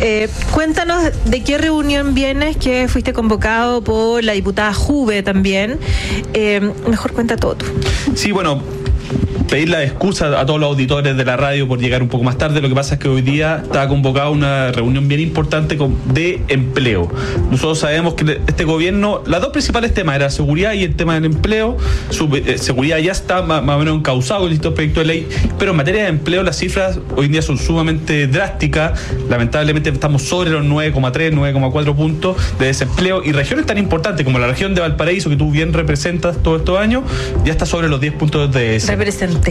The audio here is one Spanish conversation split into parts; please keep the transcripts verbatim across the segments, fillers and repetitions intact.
Eh, cuéntanos de qué reunión vienes, que fuiste convocado por la diputada Juve también. Eh, mejor cuenta todo tú. Sí, bueno, pedir la excusa a todos los auditores de la radio por llegar un poco más tarde. Lo que pasa es que hoy día está convocada una reunión bien importante de empleo. Nosotros sabemos que este gobierno, los dos principales temas eran seguridad y el tema del empleo. Su, eh, seguridad ya está más, más o menos encauzado con distintos proyectos de ley, pero en materia de empleo las cifras hoy en día son sumamente drásticas. Lamentablemente estamos sobre los nueve coma tres, nueve coma cuatro puntos de desempleo, y regiones tan importantes como la región de Valparaíso, que tú bien representas todos estos años, ya está sobre los diez puntos de ese. Represente.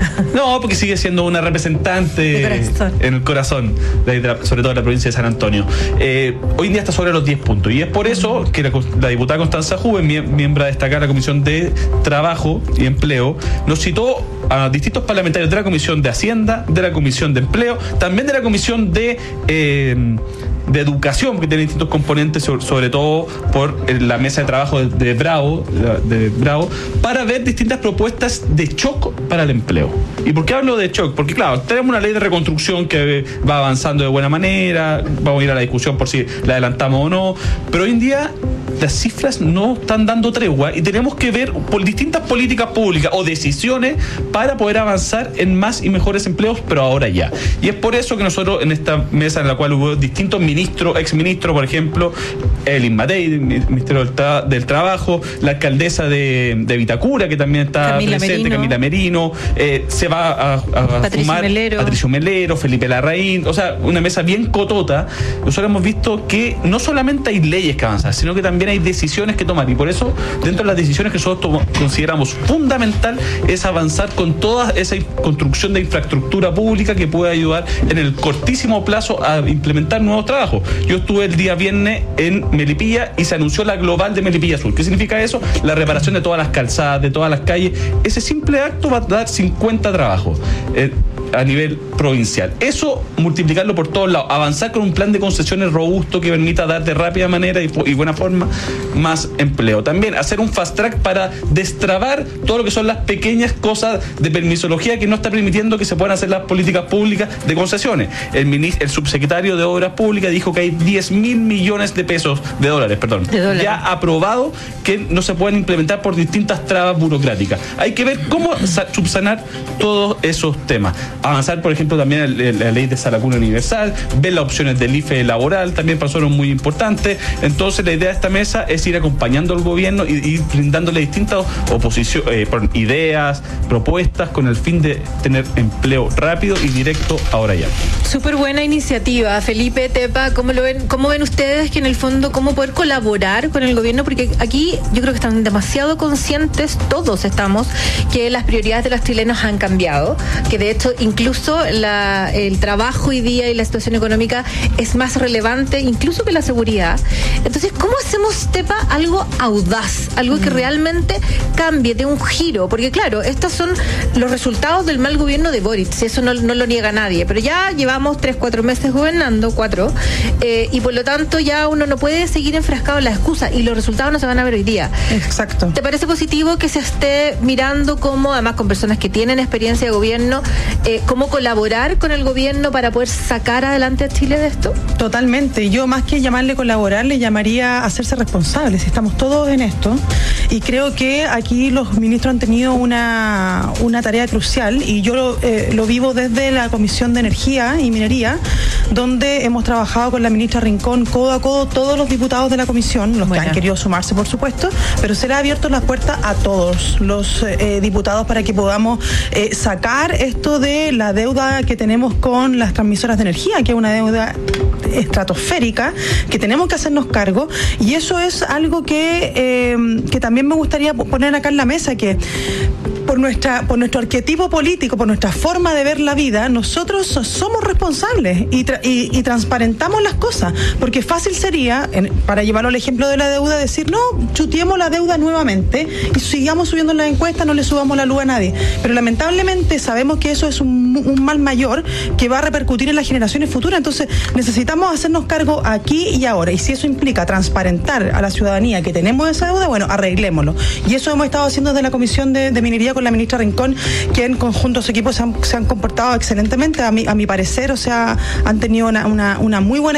No, porque sigue siendo una representante en el corazón, de, de, sobre todo de la provincia de San Antonio. Eh, hoy en día está sobre los diez puntos, y es por eso que la, la diputada Constanza Juve, miembro destacada de la Comisión de Trabajo y Empleo, nos citó a distintos parlamentarios de la Comisión de Hacienda, de la Comisión de Empleo, también de la Comisión de... Eh, de educación, que tiene distintos componentes, sobre, sobre todo por la mesa de trabajo de, de Bravo, de Bravo, para ver distintas propuestas de shock para el empleo. ¿Y por qué hablo de shock? Porque claro, tenemos una ley de reconstrucción que va avanzando de buena manera, vamos a ir a la discusión por si la adelantamos o no, pero hoy en día las cifras no están dando tregua y tenemos que ver por distintas políticas públicas o decisiones para poder avanzar en más y mejores empleos, pero ahora ya. Y es por eso que nosotros en esta mesa en la cual hubo distintos ministros, exministros, por ejemplo, el Inmatei, el Ministerio del, Tra- del Trabajo, la alcaldesa de, de Vitacura, que también está Camila presente, Merino. Camila Merino, eh, se va a, a, a Patricio sumar Melero. Patricio Melero, Felipe Larraín, o sea, una mesa bien cotota. Nosotros hemos visto que no solamente hay leyes que avanzar, sino que también hay decisiones que tomar, y por eso dentro de las decisiones que nosotros tom- consideramos fundamental es avanzar con toda esa construcción de infraestructura pública que puede ayudar en el cortísimo plazo a implementar nuevos trabajos. Yo estuve el día viernes en Melipilla y se anunció la global de Melipilla Sur. ¿Qué significa eso? La reparación de todas las calzadas, de todas las calles. Ese simple acto va a dar cincuenta trabajos eh, a nivel provincial. Eso, multiplicarlo por todos lados, avanzar con un plan de concesiones robusto que permita dar de rápida manera y, y buena forma más empleo. También hacer un fast track para destrabar todo lo que son las pequeñas cosas de permisología que no está permitiendo que se puedan hacer las políticas públicas de concesiones. El, ministro, el subsecretario de Obras Públicas dijo que hay diez mil millones de pesos, de dólares, perdón, de dólares. ya aprobado, que no se pueden implementar por distintas trabas burocráticas. Hay que ver cómo subsanar todos esos temas. Avanzar, por ejemplo, también la, la ley de Sala Cuna Universal, ver las opciones del I F E laboral, también para nosotros muy importante. Entonces, la idea de esta mesa es ir acompañando al gobierno y ir brindándole distintas oposición, eh, ideas, propuestas, con el fin de tener empleo rápido y directo ahora ya. Súper buena iniciativa, Felipe, Tepa. ¿Cómo lo ven? ¿Cómo ven ustedes que en el fondo cómo poder colaborar con el gobierno? Porque aquí yo creo que están demasiado conscientes, todos estamos, que las prioridades de los chilenos han cambiado, que de hecho incluso la, el trabajo hoy día y la situación económica es más relevante incluso que la seguridad. Entonces, ¿cómo hacemos, Tepa, algo audaz, algo mm. que realmente cambie, de un giro? Porque claro, estos son los resultados del mal gobierno de Boric, eso no, no lo niega nadie, pero ya llevamos tres, cuatro meses gobernando, cuatro, eh, y por lo tanto ya uno no puede seguir enfrascado en la excusa, y los resultados no se van a ver hoy día. Exacto. ¿Te parece positivo que se esté mirando cómo, además con personas que tienen experiencia de gobierno, eh, cómo colaborar con el gobierno para poder sacar adelante a Chile de esto? Totalmente. Yo, más que llamarle colaborar, le llamaría a hacerse responsables. Estamos todos en esto, y creo que aquí los ministros han tenido una, una tarea crucial, y yo lo, eh, lo vivo desde la Comisión de Energía y Minería, donde hemos trabajado con la ministra Rincón codo a codo, todos los diputados de la comisión, los bueno. que han querido sumarse, por supuesto, pero se le ha abierto las puertas a todos los eh, diputados para que podamos eh, sacar esto de la deuda que tenemos con las transmisoras de energía, que es una deuda estratosférica, que tenemos que hacernos cargo, y eso es algo que, eh, que también me gustaría poner acá en la mesa, que por nuestra por nuestro arquetipo político, por nuestra forma de ver la vida, nosotros somos responsables y, tra- y, y transparentamos las cosas, porque fácil sería, en, para llevarlo al ejemplo de la deuda, decir, no, chuteemos la deuda nuevamente y sigamos subiendo las encuestas, no le subamos la luz a nadie, pero lamentablemente sabemos que eso es un, un mal mayor que va a repercutir en las generaciones futuras. Entonces necesitamos hacernos cargo aquí y ahora, y si eso implica transparentar a la ciudadanía que tenemos esa deuda, bueno, arreglémoslo, y eso hemos estado haciendo desde la Comisión de, de Minería con la ministra Rincón, que en conjunto a su equipo se han, se han comportado excelentemente, a mi, a mi parecer, o sea, han tenido una, una, una muy buena